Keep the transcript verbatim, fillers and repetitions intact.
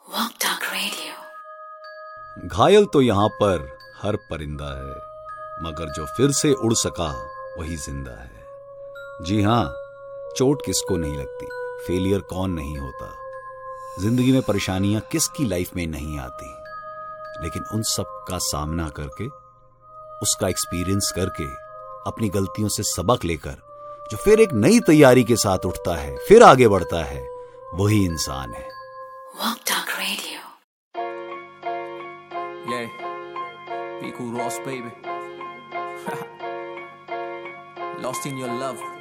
Walk Talk Radio। घायल तो यहाँ पर हर परिंदा है, मगर जो फिर से उड़ सका वही जिंदा है। जी हाँ, चोट किसको नहीं लगती, फेलियर कौन नहीं होता, जिंदगी में परेशानियां किसकी लाइफ में नहीं आती, लेकिन उन सब का सामना करके, उसका एक्सपीरियंस करके, अपनी गलतियों से सबक लेकर जो फिर एक नई तैयारी के साथ उठता है, फिर आगे बढ़ता है, वही इंसान है। Walk Talk Radio। Yeah, be cool, Ross, baby. Lost in your love.